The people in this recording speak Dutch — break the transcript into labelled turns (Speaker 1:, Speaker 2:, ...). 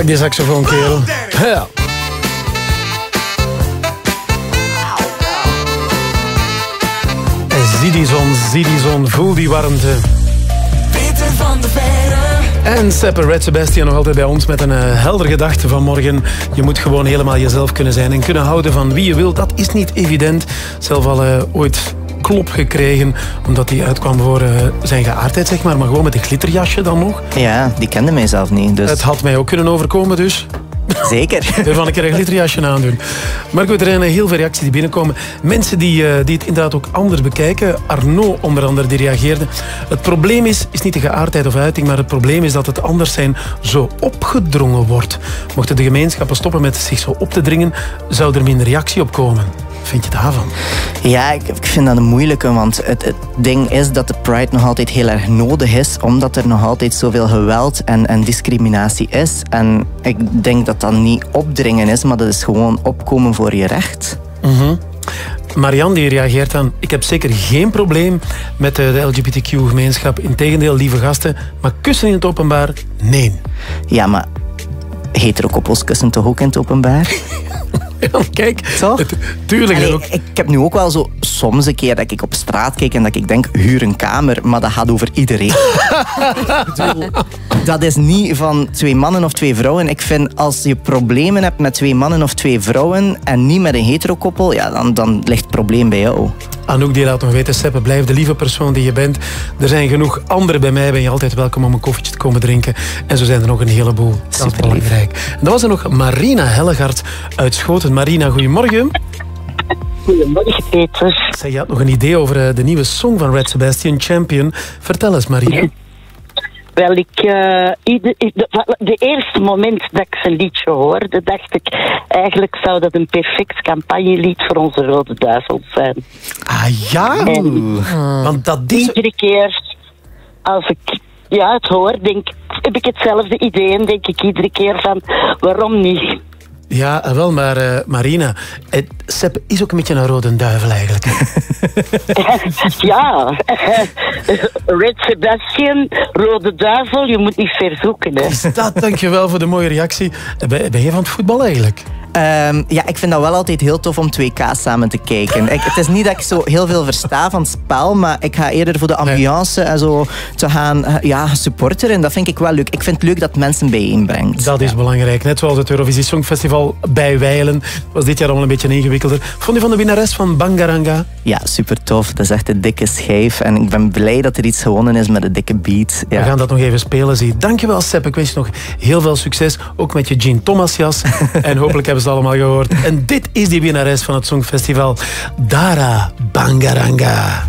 Speaker 1: Die saxofoon, kerel. Ja. Zie die zon, voel die warmte.
Speaker 2: Peter van de Veire.
Speaker 1: En Seppe Red Sebastian nog altijd bij ons met een helder gedachte vanmorgen. Je moet gewoon helemaal jezelf kunnen zijn en kunnen houden van wie je wilt. Dat is niet evident. Zelf al ooit klop gekregen, omdat hij uitkwam voor zijn geaardheid, zeg maar gewoon met een glitterjasje dan nog.
Speaker 3: Ja, die kende mij zelf niet. Dus...
Speaker 1: Het had mij ook kunnen overkomen, dus...
Speaker 3: Zeker.
Speaker 1: Ervan een keer een glitterjasje aandoen. Maar goed, er zijn heel veel reacties die binnenkomen. Mensen die het inderdaad ook anders bekijken. Arnaud onder andere, die reageerde. Het probleem is niet de geaardheid of uiting, maar het probleem is dat het anders zijn zo opgedrongen wordt. Mochten de gemeenschappen stoppen met zich zo op te dringen, zou er minder reactie op komen. Vind je daarvan?
Speaker 3: Ja, ik vind dat een moeilijke, want het ding is dat de Pride nog altijd heel erg nodig is, omdat er nog altijd zoveel geweld en discriminatie is. En ik denk dat dat niet opdringen is, maar dat is gewoon opkomen voor je recht.
Speaker 1: Marianne die reageert aan: ik heb zeker geen probleem met de LGBTQ-gemeenschap. Integendeel, lieve gasten, maar kussen in het openbaar? Nee.
Speaker 3: Ja, maar hetero-koppels kussen toch ook in het openbaar?
Speaker 1: Ja, kijk,
Speaker 3: toch?
Speaker 1: Tuurlijk.
Speaker 3: Allee, ik heb nu ook wel zo soms een keer dat ik op straat kijk en dat ik denk, huur een kamer, maar dat gaat over iedereen. Dat is niet van 2 mannen of 2 vrouwen. Ik vind, als je problemen hebt met 2 mannen of 2 vrouwen en niet met een heterokoppel, ja, dan ligt het probleem bij jou.
Speaker 1: Anouk die laat nog weten: Seppe, blijf de lieve persoon die je bent. Er zijn genoeg anderen. Bij mij ben je altijd welkom om een koffietje te komen drinken. En zo zijn er nog een heleboel. Dat is belangrijk. En dan was er nog Marina Hellegaard uit Schoten. Marina, goedemorgen.
Speaker 4: Goedemorgen, Peter.
Speaker 1: Zij had nog een idee over de nieuwe song van Red Sebastian, Champion. Vertel eens, Marina.
Speaker 4: Wel, de eerste moment dat ik zijn liedje hoorde, dacht ik, eigenlijk zou dat een perfect campagnelied voor onze Rode Duivels zijn.
Speaker 1: Ah ja? Want dat is...
Speaker 4: Iedere keer als ik het hoor, heb ik hetzelfde idee en denk ik iedere keer van, waarom niet?
Speaker 1: Ja, wel, maar Marina, Seppe is ook een beetje een rode duivel eigenlijk.
Speaker 4: Ja, Red Sebastian, Rode Duivel, je moet niet ver zoeken. Hè.
Speaker 1: Is dat, dankjewel voor de mooie reactie. Ben je van het voetbal eigenlijk?
Speaker 3: Ja, ik vind dat wel altijd heel tof om 2K samen te kijken. Het is niet dat ik zo heel veel versta van het spel, maar ik ga eerder voor de ambiance en zo te gaan supporteren. En dat vind ik wel leuk. Ik vind het leuk dat mensen bijeenbrengt.
Speaker 1: Dat is belangrijk. Net zoals het Eurovisie Songfestival bij Wijlen was dit jaar allemaal een beetje ingewikkelder. Vond je van de winnares van Bangaranga?
Speaker 3: Ja, super tof. Dat is echt een dikke schijf. En ik ben blij dat er iets gewonnen is met een dikke beat. Ja.
Speaker 1: We gaan dat nog even spelen, zie. Dankjewel, Seppe. Ik wens je nog heel veel succes. Ook met je Jean Thomas jas. En hopelijk hebben ze het allemaal gehoord. En dit is die winnares van het Songfestival, Dara Bangaranga.